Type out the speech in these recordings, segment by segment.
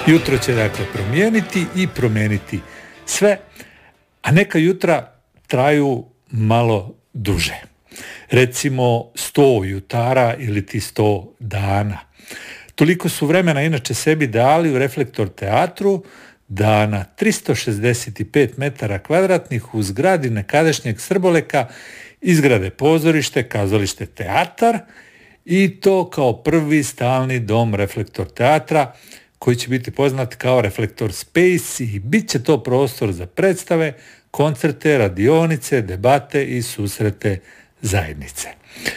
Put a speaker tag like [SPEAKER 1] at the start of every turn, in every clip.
[SPEAKER 1] Jutro će dakle promijeniti i promijeniti sve, a neka jutra traju malo duže. Recimo 100 jutara ili ti 100 dana. Toliko su vremena inače sebi dali u Reflektor teatru da na 365 metara kvadratnih u zgradi nekadašnjeg Srboleka izgrade pozorište, kazalište, teatar i to kao prvi stalni dom Reflektor teatra koji će biti poznat kao Reflektor Space i bit će to prostor za predstave, koncerte, radionice, debate i susrete zajednice.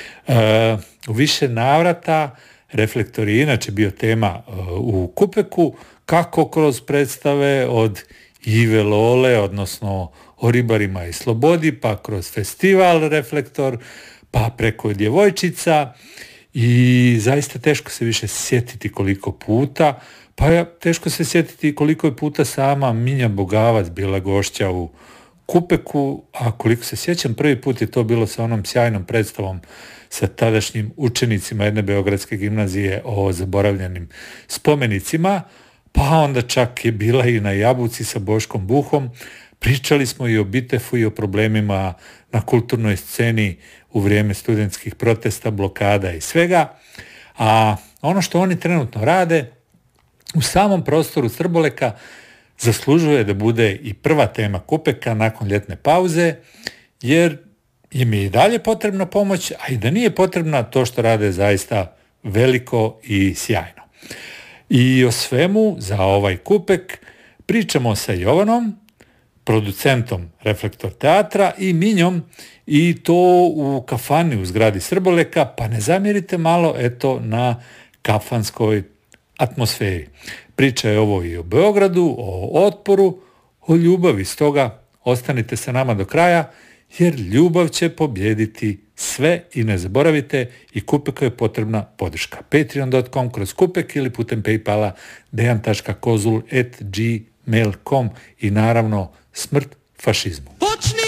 [SPEAKER 1] U više navrata Reflektor je inače bio tema u Kupeku, kako kroz predstave od Ive Lole, odnosno o ribarima i slobodi, pa kroz festival Reflektor, pa preko djevojčica i zaista teško se više sjetiti koliko puta, pa teško se sjetiti koliko je puta sama Minja Bogavac bila gošća u Kupeku, a koliko se sjećam prvi put je to bilo sa onom sjajnom predstavom sa tadašnjim učenicima jedne beogradske gimnazije o zaboravljenim spomenicima, pa onda čak je bila i na Jabuci sa Boškom Buhom. Pričali smo i o Bitefu i o problemima na kulturnoj sceni u vrijeme studentskih protesta, blokada i svega. A ono što oni trenutno rade u samom prostoru Srboleka zaslužuje da bude i prva tema Kupeka nakon ljetne pauze, jer im je i dalje potrebna pomoć, a i da nije potrebna, to što rade zaista veliko i sjajno. I o svemu za ovaj Kupek pričamo sa Jovanom, producentom Reflektor teatra i Minjom, i to u kafani u zgradi Srboleka, pa ne zamjerite malo eto na kafanskoj atmosferi. Priča je ovo i o Beogradu, o otporu, o ljubavi, stoga ostanite sa nama do kraja, jer ljubav će pobjediti sve i ne zaboravite, i Kupeku je potrebna podrška. patreon.com/Kupek ili putem Paypala dejan.kozul@gmail.com i naravno smrt fašizmu.